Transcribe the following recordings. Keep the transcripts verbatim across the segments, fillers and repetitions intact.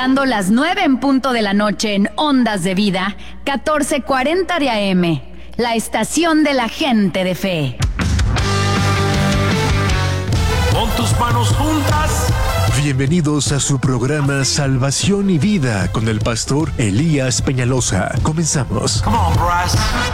Marcando las nueve en punto de la noche en Ondas de Vida, catorce cuarenta de A M, la estación de la gente de fe. Pon tus manos juntas. Bienvenidos a su programa Salvación y Vida con el pastor Elías Peñalosa. Comenzamos. Come on, Bryce.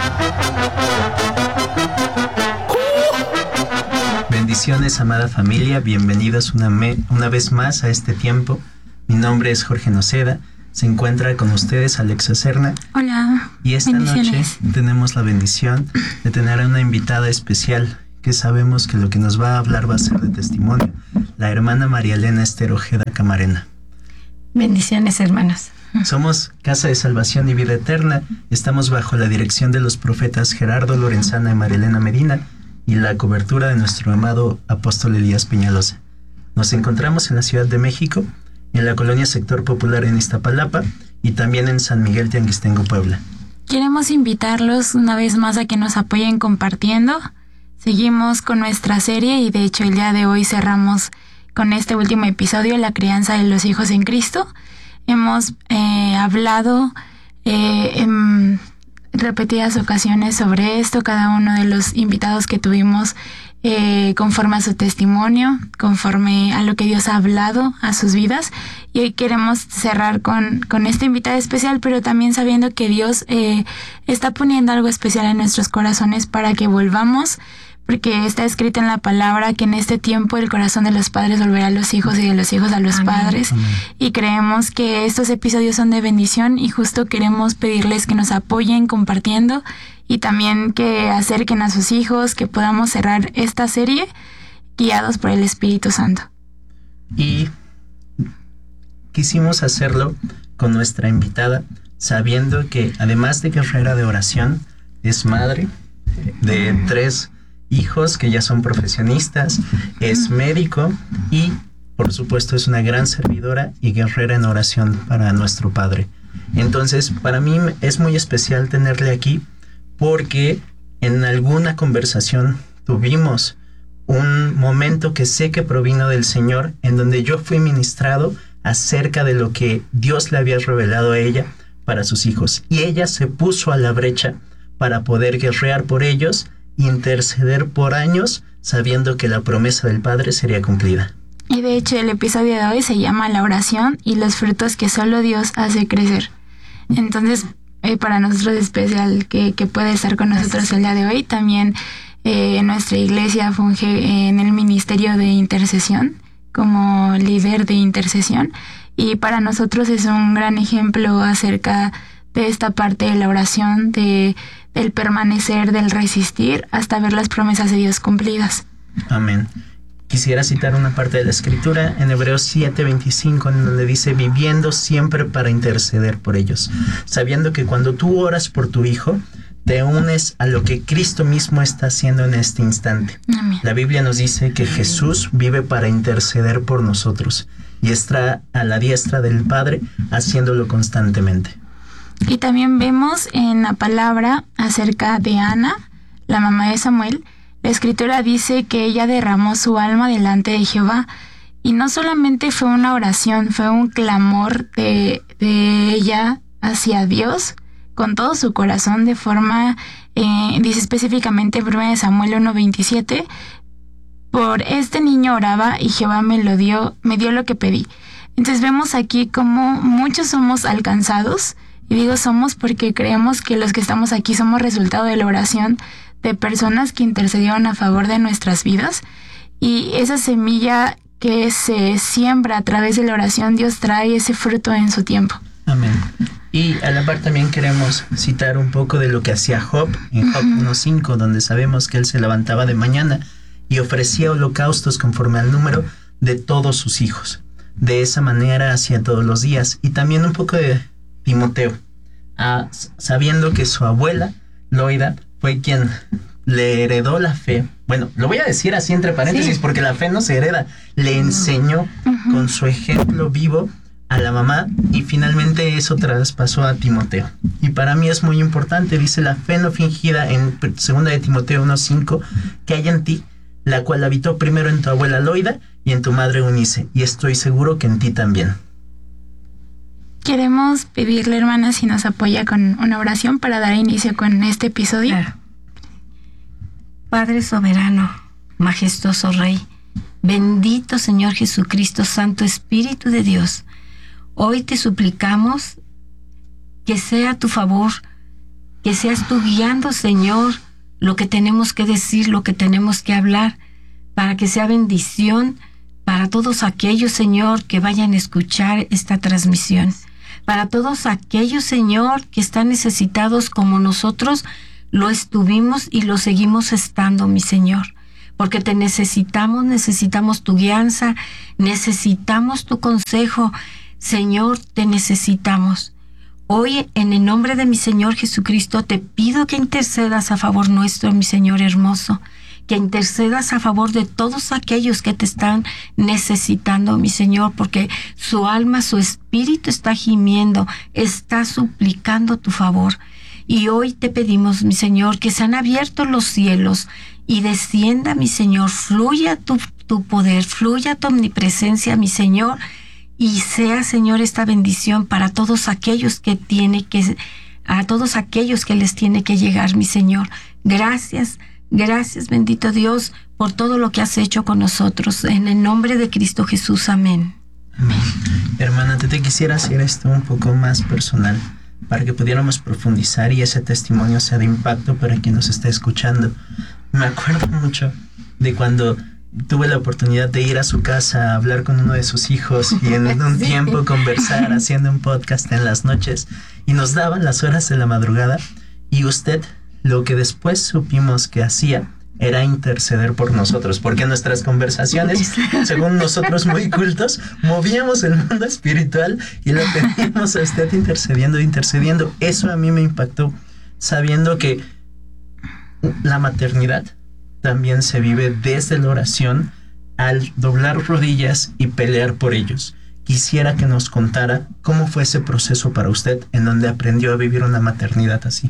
Bendiciones, amada familia. Bienvenidos una, me- una vez más a este tiempo. Mi nombre es Jorge Noceda. Se encuentra con ustedes Alexa Serna. Hola. Y esta noche tenemos la bendición de tener a una invitada especial que sabemos que lo que nos va a hablar va a ser de testimonio, la hermana María Elena Esther Ojeda Camarena. Bendiciones, hermanos. Somos Casa de Salvación y Vida Eterna. Estamos bajo la dirección de los profetas Gerardo Lorenzana y María Elena Medina y la cobertura de nuestro amado apóstol Elías Peñalosa. Nos encontramos en la Ciudad de México, en la colonia Sector Popular en Iztapalapa y también en San Miguel Tianguistengo, Puebla. Queremos invitarlos una vez más a que nos apoyen compartiendo. Seguimos con nuestra serie y de hecho el día de hoy cerramos con este último episodio, la crianza de los hijos en Cristo. Hemos eh, hablado eh, en repetidas ocasiones sobre esto, cada uno de los invitados que tuvimos eh, conforme a su testimonio, conforme a lo que Dios ha hablado a sus vidas. Y hoy queremos cerrar con, con esta invitada especial, pero también sabiendo que Dios eh, está poniendo algo especial en nuestros corazones para que volvamos, porque está escrito en la palabra que en este tiempo el corazón de los padres volverá a los hijos y de los hijos a los Amén. padres. Amén. Y creemos que estos episodios son de bendición y justo queremos pedirles que nos apoyen compartiendo y también que acerquen a sus hijos, que podamos cerrar esta serie guiados por el Espíritu Santo. Y quisimos hacerlo con nuestra invitada, sabiendo que además de guerrera de oración, es madre de tres hijos que ya son profesionistas, es médico y por supuesto es una gran servidora y guerrera en oración para nuestro Padre. Entonces para mí es muy especial tenerle aquí porque en alguna conversación tuvimos un momento que sé que provino del Señor, en donde yo fui ministrado acerca de lo que Dios le había revelado a ella para sus hijos, y ella se puso a la brecha para poder guerrear por ellos, interceder por años, sabiendo que la promesa del Padre sería cumplida. Y de hecho el episodio de hoy se llama La oración y los frutos que solo Dios hace crecer. Entonces eh, para nosotros es especial que, que pueda estar con nosotros el día de hoy. También eh, nuestra iglesia funge en el ministerio de intercesión como líder de intercesión, y para nosotros es un gran ejemplo acerca de esta parte de la oración, de del permanecer, del resistir, hasta ver las promesas de Dios cumplidas. Amén. Quisiera citar una parte de la Escritura en Hebreos siete veinticinco, en donde dice: viviendo siempre para interceder por ellos, sabiendo que cuando tú oras por tu hijo, te unes a lo que Cristo mismo está haciendo en este instante. Amén. La Biblia nos dice que Jesús vive para interceder por nosotros y está a la diestra del Padre haciéndolo constantemente. Y también vemos en la palabra acerca de Ana, la mamá de Samuel, la Escritura dice que ella derramó su alma delante de Jehová, y no solamente fue una oración, fue un clamor de, de ella hacia Dios con todo su corazón, de forma, eh, dice específicamente en primera Samuel uno veintisiete, por este niño oraba y Jehová me lo dio, me dio lo que pedí. Entonces vemos aquí cómo muchos somos alcanzados. Y digo somos porque creemos que los que estamos aquí somos resultado de la oración de personas que intercedieron a favor de nuestras vidas. Y esa semilla que se siembra a través de la oración, Dios trae ese fruto en su tiempo. Amén. Y a la par también queremos citar un poco de lo que hacía Job en Job uh-huh. uno cinco, donde sabemos que él se levantaba de mañana y ofrecía holocaustos conforme al número de todos sus hijos. De esa manera hacía todos los días. Y también un poco de Timoteo, ah, sabiendo que su abuela, Loida, fue quien le heredó la fe. Bueno, lo voy a decir así entre paréntesis, sí, porque la fe no se hereda. Le enseñó uh-huh. con su ejemplo vivo a la mamá, y finalmente eso traspasó a Timoteo. Y para mí es muy importante, dice: la fe no fingida en segunda de Timoteo uno cinco, que hay en ti, la cual habitó primero en tu abuela Loida y en tu madre Eunice, y estoy seguro que en ti también. Queremos pedirle, hermana, si nos apoya con una oración para dar inicio con este episodio. Claro. Padre soberano, majestuoso Rey, bendito Señor Jesucristo, Santo Espíritu de Dios, hoy te suplicamos que sea a tu favor, que seas tú guiando, Señor, lo que tenemos que decir, lo que tenemos que hablar, para que sea bendición para todos aquellos, Señor, que vayan a escuchar esta transmisión. Para todos aquellos, Señor, que están necesitados como nosotros lo estuvimos y lo seguimos estando, mi Señor. Porque te necesitamos, necesitamos tu guianza, necesitamos tu consejo. Señor, te necesitamos. Hoy, en el nombre de mi Señor Jesucristo, te pido que intercedas a favor nuestro, mi Señor hermoso. Que intercedas a favor de todos aquellos que te están necesitando, mi Señor, porque su alma, su espíritu está gimiendo, está suplicando tu favor. Y hoy te pedimos, mi Señor, que sean abiertos los cielos y descienda, mi Señor, fluya tu, tu poder, fluya tu omnipresencia, mi Señor, y sea, Señor, esta bendición para todos aquellos que tiene que, a todos aquellos que les tiene que llegar, mi Señor. Gracias. Gracias, bendito Dios, por todo lo que has hecho con nosotros. En el nombre de Cristo Jesús, amén. Amén. Hermana, te, te quisiera hacer esto un poco más personal, para que pudiéramos profundizar y ese testimonio sea de impacto para quien nos está escuchando. Me acuerdo mucho de cuando tuve la oportunidad de ir a su casa a hablar con uno de sus hijos y en un sí. tiempo conversar haciendo un podcast en las noches, y nos daban las horas de la madrugada, y usted... Lo que después supimos que hacía era interceder por nosotros, porque nuestras conversaciones, según nosotros muy cultos, movíamos el mundo espiritual y lo teníamos a usted intercediendo, intercediendo. Eso a mí me impactó, sabiendo que la maternidad también se vive desde la oración, al doblar rodillas y pelear por ellos. Quisiera que nos contara cómo fue ese proceso para usted, en donde aprendió a vivir una maternidad así.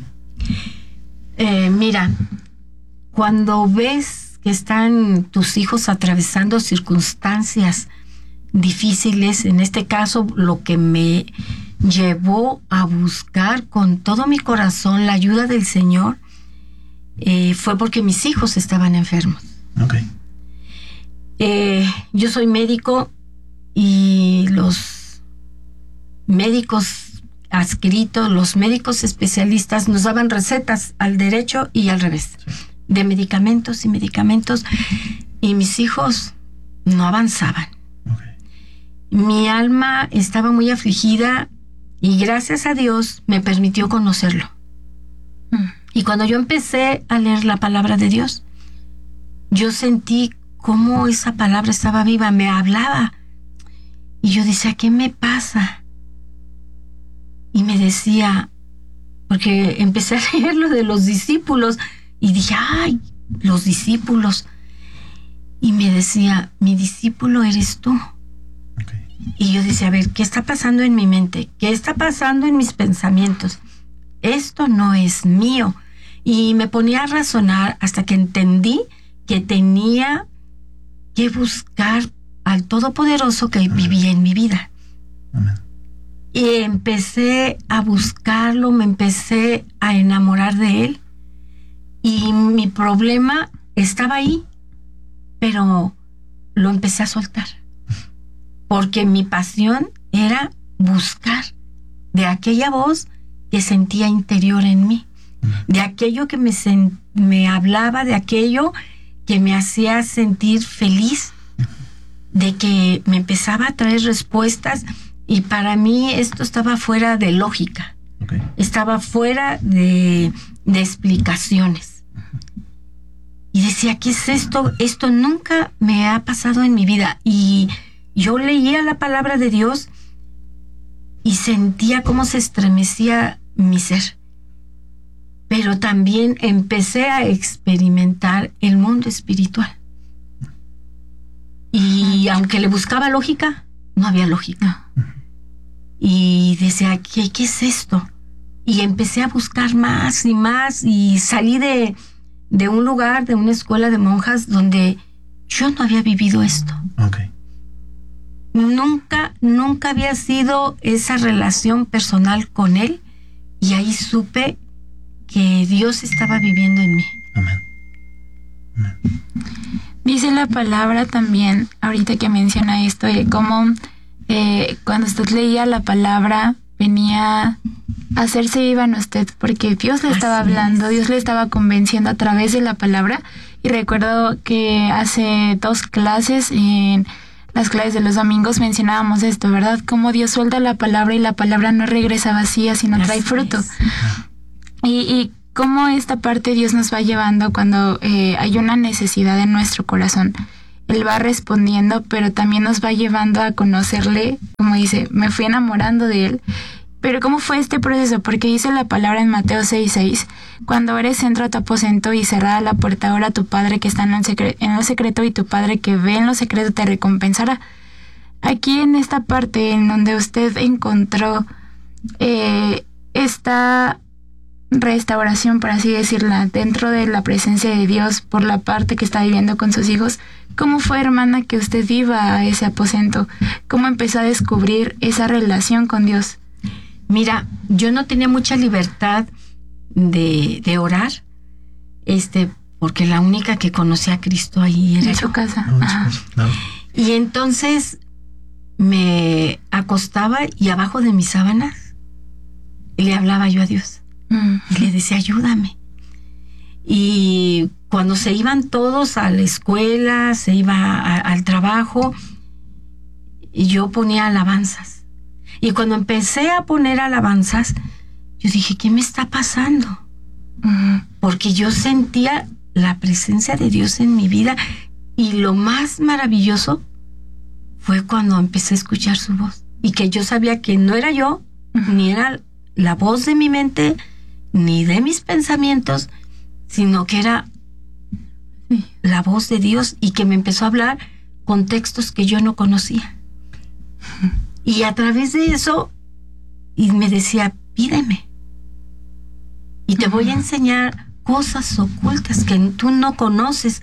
Eh, mira, cuando ves que están tus hijos atravesando circunstancias difíciles, en este caso lo que me llevó a buscar con todo mi corazón la ayuda del Señor, eh, fue porque mis hijos estaban enfermos. Okay. Eh, yo soy médico y los médicos adscritos, los médicos especialistas nos daban recetas al derecho y al revés, sí. de medicamentos y medicamentos, y mis hijos no avanzaban. Okay. Mi alma estaba muy afligida y gracias a Dios me permitió conocerlo. Mm. Y cuando yo empecé a leer la palabra de Dios, yo sentí cómo esa palabra estaba viva, me hablaba, y yo decía, ¿qué me pasa? Y me decía, porque empecé a leer lo de los discípulos y dije, ay, los discípulos. Y me decía, mi discípulo eres tú. Okay. Y yo decía, a ver, ¿qué está pasando en mi mente? ¿Qué está pasando en mis pensamientos? Esto no es mío. Y me ponía a razonar hasta que entendí que tenía que buscar al Todopoderoso que Amén. Vivía en mi vida. Amén. Y empecé a buscarlo, me empecé a enamorar de él. Y mi problema estaba ahí, pero lo empecé a soltar. Porque mi pasión era buscar de aquella voz que sentía interior en mí. De aquello que me, sen- me hablaba, de aquello que me hacía sentir feliz. De que me empezaba a traer respuestas. Y para mí esto estaba fuera de lógica, okay. estaba fuera de, de explicaciones. Y decía, ¿qué es esto? Esto nunca me ha pasado en mi vida. Y yo leía la palabra de Dios y sentía cómo se estremecía mi ser. Pero también empecé a experimentar el mundo espiritual. Y aunque le buscaba lógica, no había lógica. Y decía, ¿qué, ¿qué es esto? Y empecé a buscar más y más y salí de, de un lugar, de una escuela de monjas donde yo no había vivido esto. Okay. nunca, nunca había sido esa relación personal con Él, y ahí supe que Dios estaba viviendo en mí. Amén. Amén. Dice la palabra también, ahorita que menciona esto, de cómo eh, cuando usted leía la palabra venía a hacerse viva en usted, porque Dios le estaba Así hablando, es. Dios le estaba convenciendo a través de la palabra. Y recuerdo que hace dos clases, en las clases de los domingos, mencionábamos esto, ¿verdad? Cómo Dios suelta la palabra y la palabra no regresa vacía, sino trae Así fruto. es. Y, y cómo esta parte Dios nos va llevando cuando eh, hay una necesidad en nuestro corazón. Él va respondiendo, pero también nos va llevando a conocerle, como dice, me fui enamorando de Él. Pero ¿cómo fue este proceso? Porque dice la palabra en Mateo seis seis, cuando eres centro a tu aposento y cerrada la puerta, ora a tu Padre que está en el, secre- en el secreto, y tu Padre que ve en lo secreto te recompensará. Aquí en esta parte en donde usted encontró eh, esta restauración, por así decirla, dentro de la presencia de Dios por la parte que está viviendo con sus hijos, ¿cómo fue, hermana, que usted iba a ese aposento? ¿Cómo empezó a descubrir esa relación con Dios? Mira, yo no tenía mucha libertad de, de orar, este, porque la única que conocía a Cristo ahí era En su yo. casa. No, Ajá. no. Y entonces me acostaba y abajo de mis sábanas le hablaba yo a Dios Mm. y le decía, ayúdame. Y cuando se iban todos a la escuela, se iba a- al trabajo, y yo ponía alabanzas. Y cuando empecé a poner alabanzas, yo dije, ¿qué me está pasando? Mm. Porque yo sentía la presencia de Dios en mi vida, y lo más maravilloso fue cuando empecé a escuchar su voz, y que yo sabía que no era yo, ni era la voz de mi mente, ni de mis pensamientos, sino que era la voz de Dios, y que me empezó a hablar con textos que yo no conocía. Y a través de eso, y me decía, pídeme, y te voy a enseñar cosas ocultas que tú no conoces.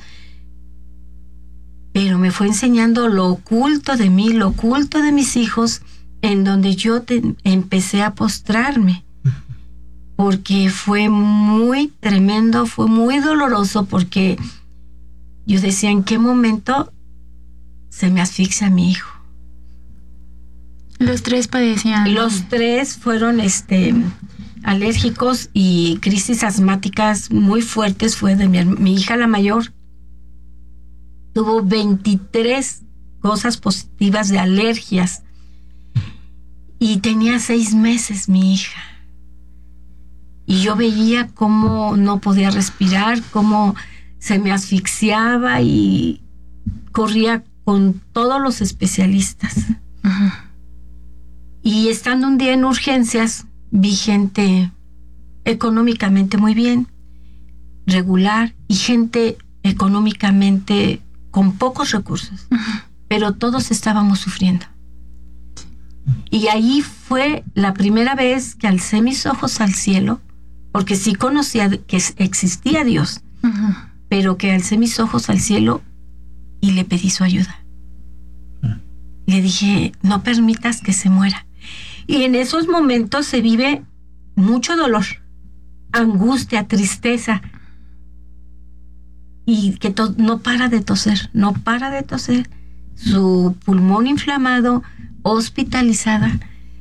Pero me fue enseñando lo oculto de mí, lo oculto de mis hijos, en donde yo te, empecé a postrarme. Porque fue muy tremendo, fue muy doloroso, porque yo decía, ¿en qué momento se me asfixia mi hijo? Los tres padecían. Los tres fueron este, alérgicos, y crisis asmáticas muy fuertes. Fue de mi, mi hija la mayor. Tuvo veintitrés cosas positivas de alergias. Y tenía seis meses mi hija. Y yo veía cómo no podía respirar, cómo se me asfixiaba, y corría con todos los especialistas. Ujú. Y estando un día en urgencias, vi gente económicamente muy bien, regular, y gente económicamente con pocos recursos. Pero todos estábamos sufriendo. Y ahí fue la primera vez que alcé mis ojos al cielo, porque sí conocía que existía Dios, Ujú. pero que alcé mis ojos al cielo y le pedí su ayuda. Le dije, no permitas que se muera. Y en esos momentos se vive mucho dolor, angustia, tristeza, y que to- no para de toser, no para de toser, su pulmón inflamado, hospitalizada,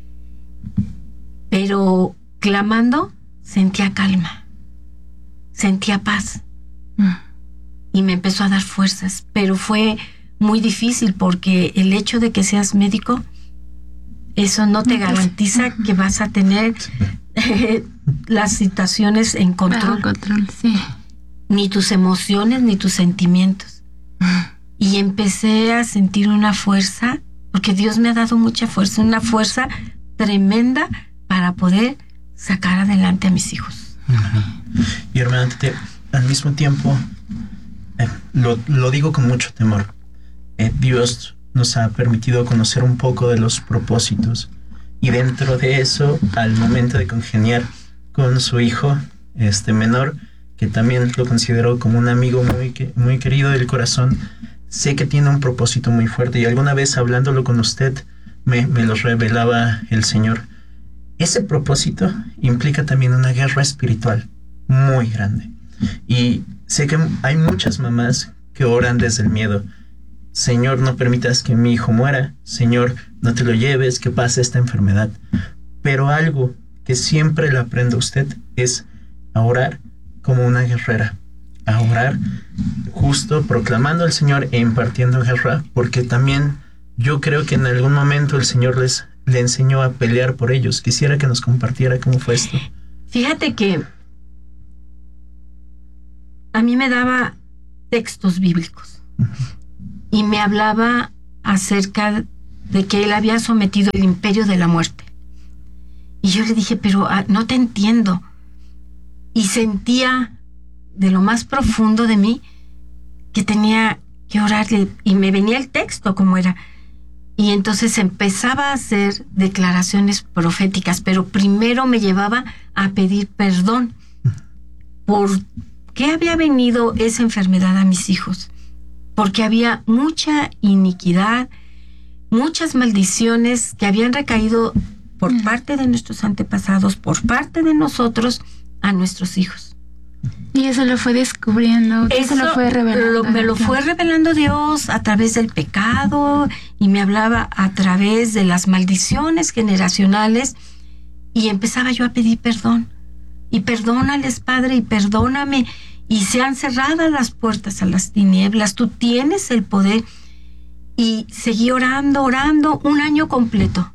pero clamando sentía calma, sentía paz, Mm. y me empezó a dar fuerzas. Pero fue muy difícil, porque el hecho de que seas médico, eso no te garantiza que vas a tener eh, las situaciones en Bajo control, control, sí. ni tus emociones, ni tus sentimientos. Y empecé a sentir una fuerza, porque Dios me ha dado mucha fuerza, una fuerza tremenda para poder sacar adelante a mis hijos. Y hermana Tete, al mismo tiempo, eh, lo, lo digo con mucho temor, eh, Dios nos ha permitido conocer un poco de los propósitos, y dentro de eso, al momento de congeniar con su hijo este menor, que también lo considero como un amigo muy, que- muy querido del corazón, sé que tiene un propósito muy fuerte, y alguna vez hablándolo con usted me, me lo revelaba el Señor. Ese propósito implica también una guerra espiritual muy grande, y sé que hay muchas mamás que oran desde el miedo. Señor, no permitas que mi hijo muera. Señor, no te lo lleves, que pase esta enfermedad. Pero algo que siempre le aprendo a usted es a orar como una guerrera, a orar justo proclamando al Señor e impartiendo guerra, porque también yo creo que en algún momento el Señor les le enseñó a pelear por ellos. Quisiera que nos compartiera cómo fue esto. Fíjate que a mí me daba textos bíblicos uh-huh. y me hablaba acerca de que él había sometido el imperio de la muerte. Y yo le dije, pero ah, no te entiendo. Y sentía de lo más profundo de mí que tenía que orarle, y me venía el texto como era. Y entonces empezaba a hacer declaraciones proféticas, pero primero me llevaba a pedir perdón por qué había venido esa enfermedad a mis hijos, porque había mucha iniquidad, muchas maldiciones que habían recaído por parte de nuestros antepasados, por parte de nosotros, a nuestros hijos. Y eso lo fue descubriendo, eso, eso lo fue revelando. Lo, me lo fue revelando Dios a través del pecado, y me hablaba a través de las maldiciones generacionales, y empezaba yo a pedir perdón. Y perdónales, Padre, y perdóname, y sean cerradas las puertas a las tinieblas, tú tienes el poder. Y seguí orando, orando un año completo.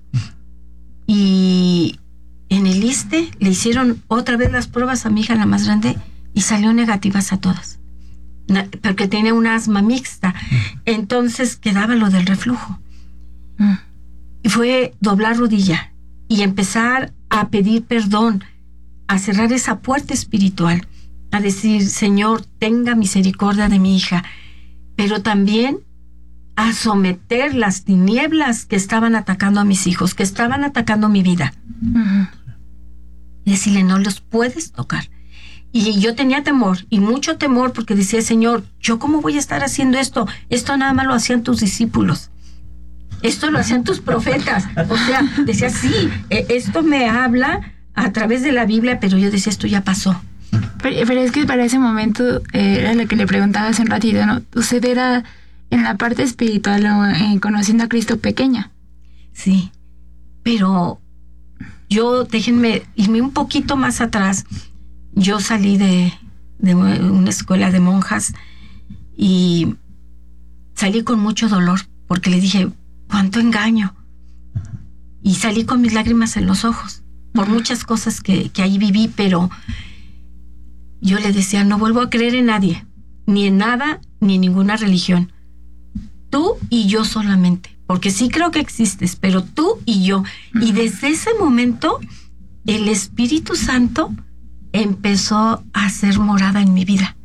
Y en el ISSSTE le hicieron otra vez las pruebas a mi hija, la más grande, y salió negativas a todas, porque tenía un asma mixta. Entonces quedaba lo del reflujo. Y fue doblar rodilla y empezar a pedir perdón, a cerrar esa puerta espiritual, a decir, Señor, tenga misericordia de mi hija, pero también a someter las tinieblas que estaban atacando a mis hijos, que estaban atacando mi vida. Uh-huh. Y decirle, no los puedes tocar. Y yo tenía temor, y mucho temor, porque decía, Señor, ¿yo cómo voy a estar haciendo esto? Esto nada más lo hacían tus discípulos. Esto lo hacían tus profetas. O sea, decía, sí, esto me habla a través de la Biblia, pero yo decía, esto ya pasó. Pero, pero es que para ese momento, eh, era lo que le preguntaba hace un ratito, ¿no? Usted era en la parte espiritual o eh, conociendo a Cristo pequeña. Sí, pero yo, déjenme irme un poquito más atrás. Yo salí de, de una escuela de monjas y salí con mucho dolor, porque le dije, ¿cuánto engaño? Y salí con mis lágrimas en los ojos por muchas cosas que, que ahí viví, pero yo le decía, no vuelvo a creer en nadie, ni en nada, ni en ninguna religión. Tú y yo solamente, porque sí creo que existes, pero tú y yo. Y desde ese momento, el Espíritu Santo empezó a hacer morada en mi vida.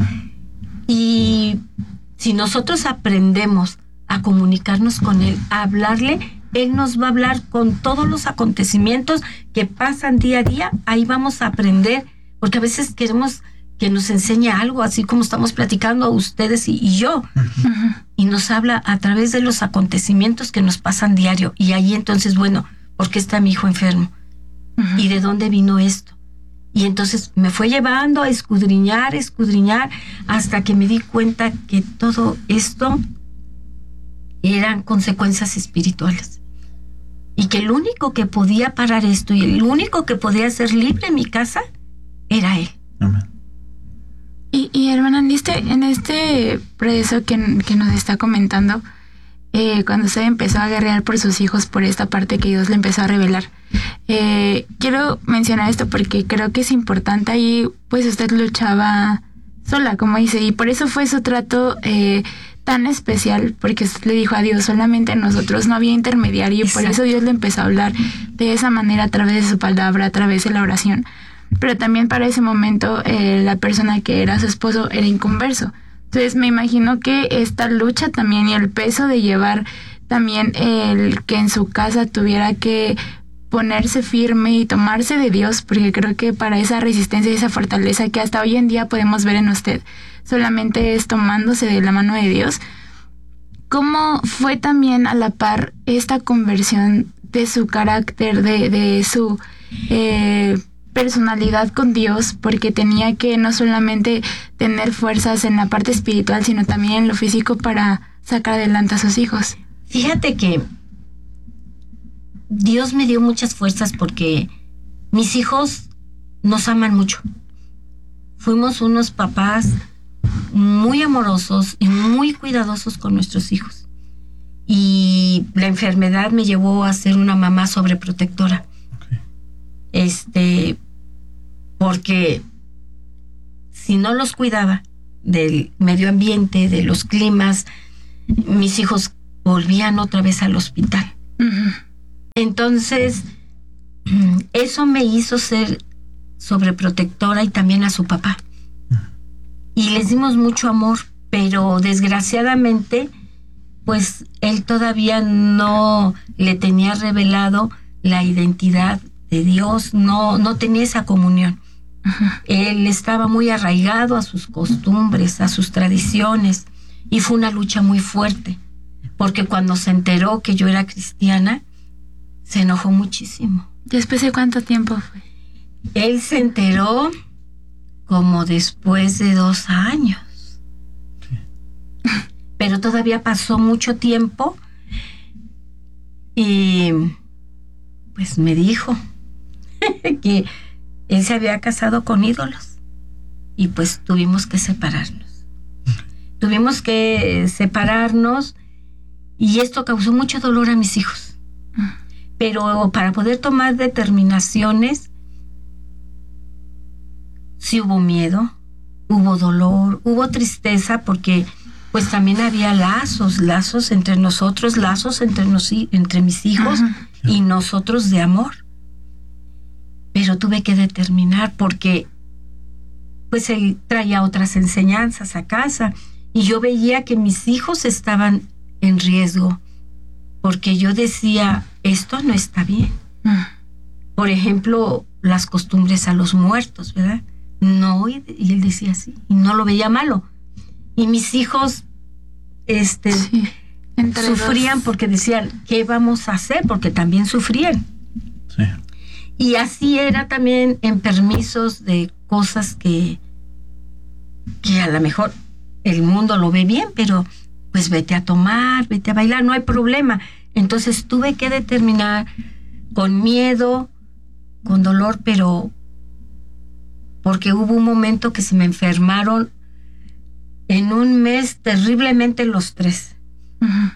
Y si nosotros aprendemos a comunicarnos con Él, a hablarle, Él nos va a hablar con todos los acontecimientos que pasan día a día. Ahí vamos a aprender, porque a veces queremos que nos enseñe algo, así como estamos platicando ustedes y, y yo. Uh-huh. Y nos habla a través de los acontecimientos que nos pasan diario. Y ahí entonces, bueno, ¿por qué está mi hijo enfermo? Uh-huh. ¿Y de dónde vino esto? Y entonces me fue llevando a escudriñar, escudriñar, hasta que me di cuenta que todo esto eran consecuencias espirituales. Y que el único que podía parar esto y el único que podía hacer libre mi casa era Él. Amén. Y, y hermana, en este, en este proceso que, que nos está comentando, eh, cuando usted empezó a guerrear por sus hijos, por esta parte que Dios le empezó a revelar, eh, quiero mencionar esto porque creo que es importante. Ahí pues usted luchaba sola, como dice, y por eso fue su trato eh, tan especial, porque usted le dijo a Dios, solamente nosotros, no había intermediario. Exacto. Por eso Dios le empezó a hablar de esa manera, a través de su palabra, a través de la oración. Pero también para ese momento eh, la persona que era su esposo era inconverso. Entonces me imagino que esta lucha también y el peso de llevar también el que en su casa tuviera que ponerse firme y tomarse de Dios, porque creo que para esa resistencia y esa fortaleza que hasta hoy en día podemos ver en usted, solamente es tomándose de la mano de Dios, ¿cómo fue también a la par esta conversión de su carácter, de, de su eh, personalidad con Dios? Porque tenía que no solamente tener fuerzas en la parte espiritual, sino también en lo físico para sacar adelante a sus hijos. Fíjate que Dios me dio muchas fuerzas porque mis hijos nos aman mucho. Fuimos unos papás muy amorosos y muy cuidadosos con nuestros hijos. Y la enfermedad me llevó a ser una mamá sobreprotectora. Okay. Este, porque si no los cuidaba del medio ambiente, de los climas, mis hijos volvían otra vez al hospital. Uh-huh. Entonces, eso me hizo ser sobreprotectora y también a su papá. Y les dimos mucho amor, pero desgraciadamente, pues él todavía no le tenía revelado la identidad de Dios, no, no tenía esa comunión. Uh-huh. Él estaba muy arraigado a sus costumbres, a sus tradiciones, y fue una lucha muy fuerte, porque cuando se enteró que yo era cristiana, se enojó muchísimo. ¿Después de cuánto tiempo fue? Él se enteró como después de dos años. Sí. Pero todavía pasó mucho tiempo y pues me dijo que él se había casado con ídolos y pues tuvimos que separarnos. Okay. Tuvimos que separarnos y esto causó mucho dolor a mis hijos. Pero para poder tomar determinaciones, sí hubo miedo, hubo dolor, hubo tristeza, porque pues también había lazos, lazos entre nosotros, lazos entre, nos, entre mis hijos. Ajá. Y nosotros de amor. Pero tuve que determinar porque pues él traía otras enseñanzas a casa y yo veía que mis hijos estaban en riesgo. Porque yo decía, esto no está bien. Mm. Por ejemplo, las costumbres a los muertos, ¿verdad? No, y, y él decía así, y no lo veía malo. Y mis hijos este, sí, sufrían dos. Porque decían, ¿qué vamos a hacer? Porque también sufrían. Sí. Y así era también en permisos de cosas que, que a lo mejor el mundo lo ve bien, pero pues vete a tomar, vete a bailar, no hay problema. Entonces tuve que determinar con miedo, con dolor, pero porque hubo un momento que se me enfermaron en un mes terriblemente los tres. Uh-huh.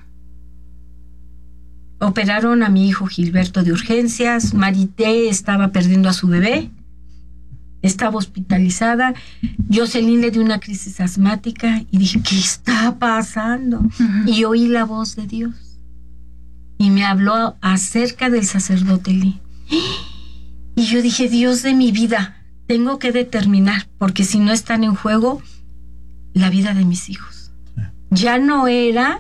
Operaron a mi hijo Gilberto de urgencias, Marité estaba perdiendo a su bebé, estaba hospitalizada, Jocelyn le dio una crisis asmática y dije, ¿qué está pasando? Uh-huh. Y oí la voz de Dios y me habló acerca del sacerdote Lee. Y yo dije, Dios de mi vida, tengo que determinar, porque si no están en juego la vida de mis hijos. Sí. Ya no era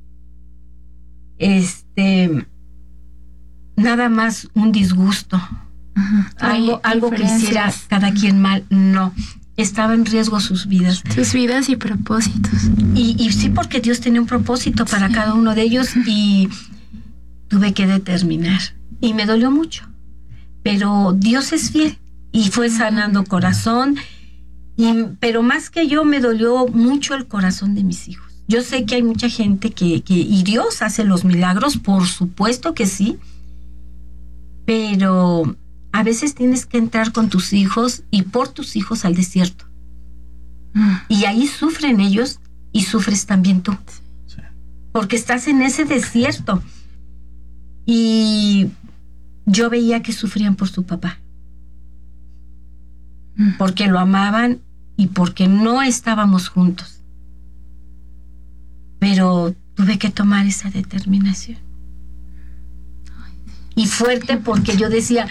este nada más un disgusto. Uh-huh. Algo, algo que hiciera cada quien mal, no. Estaba en riesgo sus vidas. Sus vidas y propósitos. Y, y sí, porque Dios tenía un propósito para sí. cada uno de ellos y tuve que determinar. Y me dolió mucho. Pero Dios es fiel y fue sanando corazón. Y, pero más que yo, me dolió mucho el corazón de mis hijos. Yo sé que hay mucha gente que, que y Dios hace los milagros, por supuesto que sí. Pero a veces tienes que entrar con tus hijos y por tus hijos al desierto. Mm. Y ahí sufren ellos y sufres también tú. Sí. Porque estás en ese desierto. Y yo veía que sufrían por su papá. Mm. Porque lo amaban y porque no estábamos juntos. Pero tuve que tomar esa determinación. Y fuerte, porque yo decía,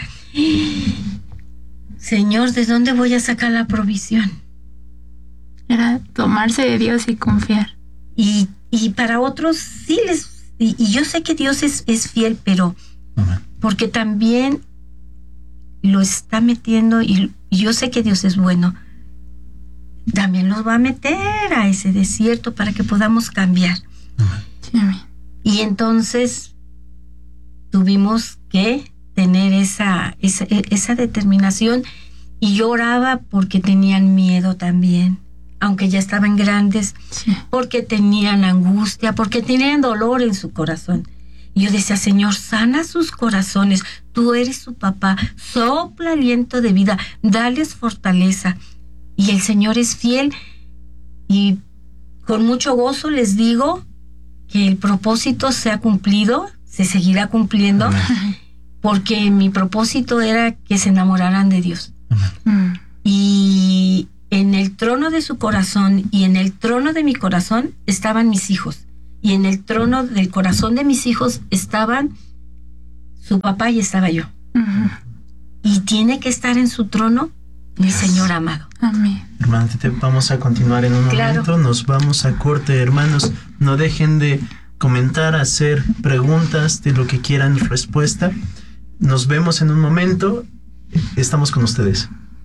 Señor, ¿de dónde voy a sacar la provisión? Era tomarse de Dios y confiar. Y, y para otros sí les... Y, y yo sé que Dios es, es fiel, pero uh-huh. porque también lo está metiendo, y, y yo sé que Dios es bueno, también los va a meter a ese desierto para que podamos cambiar. Uh-huh. Sí, amén. Y entonces tuvimos que tener esa, esa, esa determinación, y yo oraba porque tenían miedo también, aunque ya estaban grandes, Sí. porque tenían angustia, porque tenían dolor en su corazón. Y yo decía, Señor, sana sus corazones, tú eres su papá, sopla aliento de vida, dales fortaleza. Y el Señor es fiel, y con mucho gozo les digo que el propósito se ha cumplido, se seguirá cumpliendo, Amén. porque mi propósito era que se enamoraran de Dios. Mm. Y en el trono de su corazón y en el trono de mi corazón estaban mis hijos. Y en el trono del corazón de mis hijos estaban su papá y estaba yo. Ujú. Y tiene que estar en su trono mi Señor amado. Amén. Hermano Tete, vamos a continuar en un Claro. momento. Nos vamos a corte, hermanos. No dejen de comentar, hacer preguntas de lo que quieran respuesta. Nos vemos en un momento. Estamos con ustedes.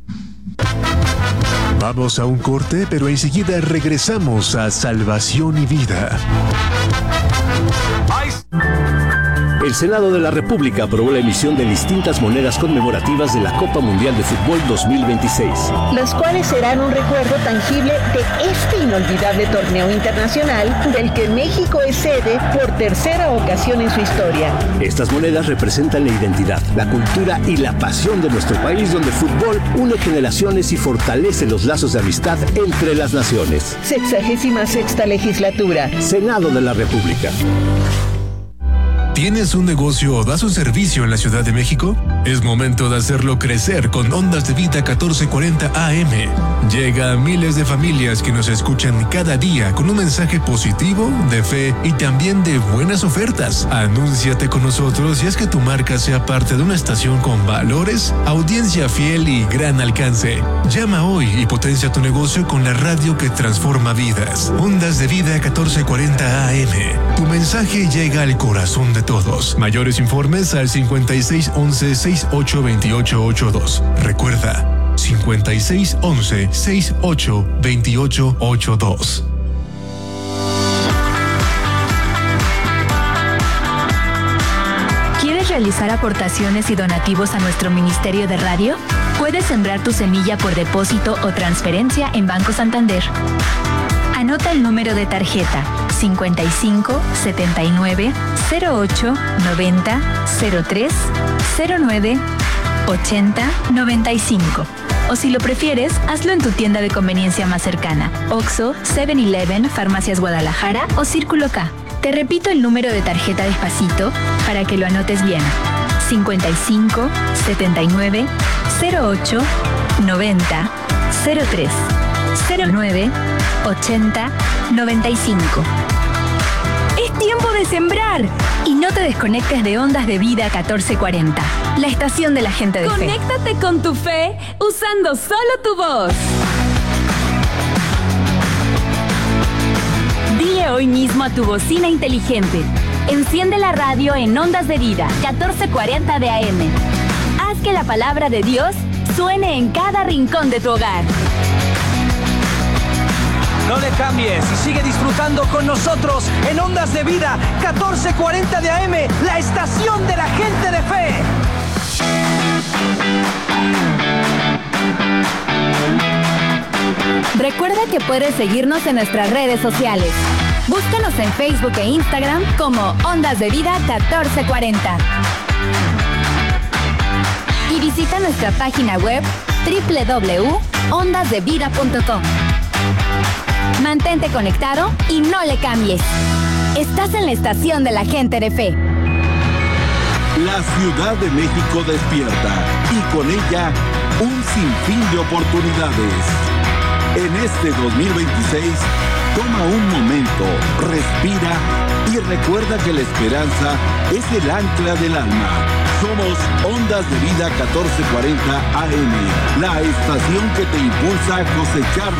Vamos a un corte, pero enseguida regresamos a Salvación y Vida. Ay, El Senado de la República aprobó la emisión de distintas monedas conmemorativas de la Copa Mundial de Fútbol dos mil veintiséis. Las cuales serán un recuerdo tangible de este inolvidable torneo internacional del que México es sede por tercera ocasión en su historia. Estas monedas representan la identidad, la cultura y la pasión de nuestro país, donde el fútbol une generaciones y fortalece los lazos de amistad entre las naciones. Sexagésima sexta legislatura. Senado de la República. ¿Tienes un negocio o das un servicio en la Ciudad de México? Es momento de hacerlo crecer con Ondas de Vida catorce cuarenta A M. Llega a miles de familias que nos escuchan cada día con un mensaje positivo, de fe y también de buenas ofertas. Anúnciate con nosotros y haz que tu marca sea parte de una estación con valores, audiencia fiel y gran alcance. Llama hoy y potencia tu negocio con la radio que transforma vidas. Ondas de Vida catorce cuarenta A M. Tu mensaje llega al corazón de todos. Mayores informes al cincuenta y seis once sesenta y ocho veintiocho ochenta y dos. Recuerda, cincuenta y seis once sesenta y ocho veintiocho ochenta y dos. ¿Quieres realizar aportaciones y donativos a nuestro Ministerio de Radio? Puedes sembrar tu semilla por depósito o transferencia en Banco Santander. Anota el número de tarjeta cincuenta y cinco setenta y nueve cero ocho noventa cero tres cero nueve ochenta noventa y cinco. O si lo prefieres, hazlo en tu tienda de conveniencia más cercana: Oxxo, seven eleven, Farmacias Guadalajara o Círculo K. Te repito el número de tarjeta despacito para que lo anotes bien: cincuenta y cinco setenta y nueve cero ocho noventa cero tres cero nueve ochenta noventa y cinco. Es tiempo de sembrar y no te desconectes de Ondas de Vida catorce cuarenta, la estación de la gente de fe. Conéctate con tu fe usando solo tu voz. Dile hoy mismo a tu bocina inteligente: enciende la radio en Ondas de Vida catorce cuarenta de A M. Haz que la palabra de Dios suene en cada rincón de tu hogar. No le cambies y sigue disfrutando con nosotros en Ondas de Vida catorce cuarenta de A M, la estación de la gente de fe. Recuerda que puedes seguirnos en nuestras redes sociales. Búscanos en Facebook e Instagram como Ondas de Vida catorce cuarenta. Y visita nuestra página web doble u doble u doble u punto ondas de vida punto com. Mantente conectado y no le cambies. Estás en la estación de la gente de fe. La Ciudad de México despierta y con ella un sinfín de oportunidades. En este dos mil veintiséis, toma un momento, respira y recuerda que la esperanza es el ancla del alma. Somos Ondas de Vida catorce cuarenta A M, la estación que te impulsa a cosechar